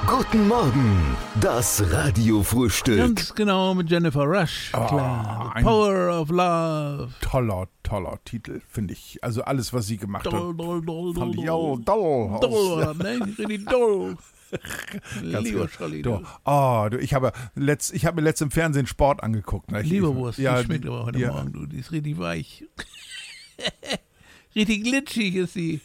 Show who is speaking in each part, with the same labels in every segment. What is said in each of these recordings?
Speaker 1: Guten Morgen, das Radiofrühstück.
Speaker 2: Ganz genau, mit Jennifer Rush. Klar. The Power of Love.
Speaker 3: Toller Titel, finde ich. Also alles, was sie gemacht hat.
Speaker 2: Doll.
Speaker 3: Doll.
Speaker 2: Doll, ne? Richtig doll.
Speaker 3: Ganz
Speaker 2: Lieber
Speaker 3: gut.
Speaker 2: Scholli.
Speaker 3: Ich habe mir letzt im Fernsehen Sport angeguckt. Ne?
Speaker 2: Leberwurst,
Speaker 3: Ja,
Speaker 2: die schmeckt aber heute Morgen, du. Die ist richtig weich. Richtig glitschig ist sie.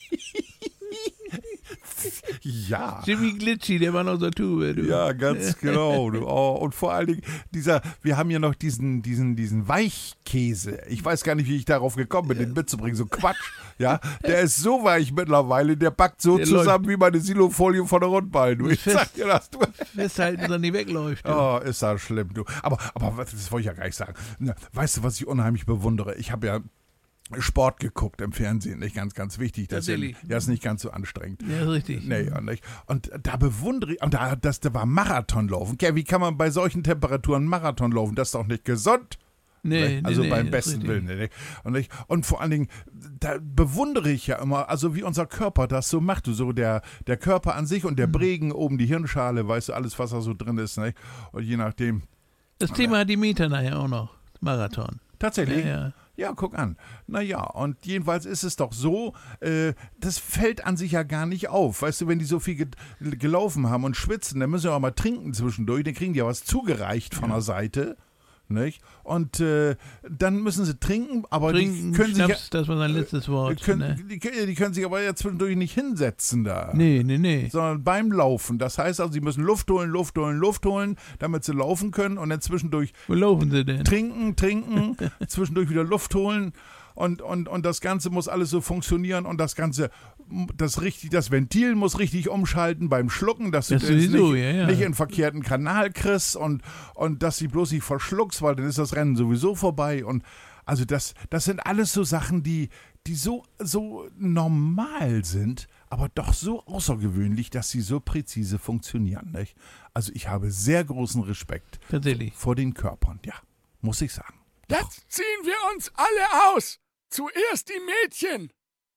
Speaker 3: Ja.
Speaker 2: Jimmy Glitchy, der war noch so Tube, du.
Speaker 3: Ja, ganz genau. Du. Oh, und vor allen Dingen, wir haben ja noch diesen Weichkäse. Ich weiß gar nicht, wie ich darauf gekommen bin, den mitzubringen. So Quatsch. Ja, der ist so weich mittlerweile, der backt so der zusammen wie meine Silofolie von der Rundballen. Du. Ich sag dir das, du.
Speaker 2: Festhalten, dass er nicht wegläuft. Du.
Speaker 3: Oh, ist das schlimm, du. Aber das wollte ich ja gar nicht sagen. Weißt du, was ich unheimlich bewundere? Ich habe ja Sport geguckt im Fernsehen, nicht ganz, ganz wichtig. Das ist nicht ganz so anstrengend.
Speaker 2: Ja, richtig.
Speaker 3: Nee, und da bewundere ich, da war Marathonlaufen. Wie kann man bei solchen Temperaturen Marathon laufen? Das ist doch nicht gesund.
Speaker 2: Nee,
Speaker 3: beim besten Willen. Nicht? Und vor allen Dingen, da bewundere ich ja immer, also wie unser Körper das so macht. So der Körper an sich und der Bregen oben, die Hirnschale, weißt du, alles, was da so drin ist. Nicht? Und je nachdem.
Speaker 2: Das Thema hat die Mieter nachher auch noch. Marathon.
Speaker 3: Tatsächlich?
Speaker 2: Ja.
Speaker 3: Ja, guck an. Naja, und jedenfalls ist es doch so, das fällt an sich ja gar nicht auf. Weißt du, wenn die so viel gelaufen haben und schwitzen, dann müssen sie auch mal trinken zwischendurch, dann kriegen die ja was zugereicht von der Seite. Nicht? Und dann müssen sie trinken, aber
Speaker 2: trinken,
Speaker 3: die können
Speaker 2: Schnaps,
Speaker 3: sich
Speaker 2: das war sein letztes Wort.
Speaker 3: die können sich aber ja zwischendurch nicht hinsetzen da.
Speaker 2: Nee.
Speaker 3: Sondern beim Laufen. Das heißt also, sie müssen Luft holen, damit sie laufen können und dann zwischendurch
Speaker 2: Wo laufen sie denn?
Speaker 3: Trinken, zwischendurch wieder Luft holen und das Ganze muss alles so funktionieren und das Ganze, das Ventil muss richtig umschalten beim Schlucken, dass du nicht in verkehrten Kanal kriegst und dass sie bloß nicht verschluckst, weil dann ist das Rennen sowieso vorbei und also das sind alles so Sachen, die so normal sind, aber doch so außergewöhnlich, dass sie so präzise funktionieren. Nicht? Also ich habe sehr großen Respekt vor den Körpern, ja, muss ich sagen.
Speaker 4: Jetzt ziehen wir uns alle aus. Zuerst die Mädchen.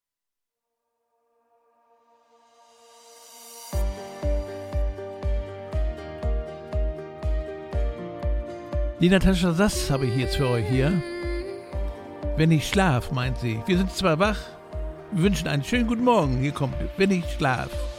Speaker 2: Die Natascha Sass habe ich jetzt für euch hier. Wenn ich schlaf, meint sie. Wir sind zwar wach, wir wünschen einen schönen guten Morgen. Hier kommt Wenn ich schlaf.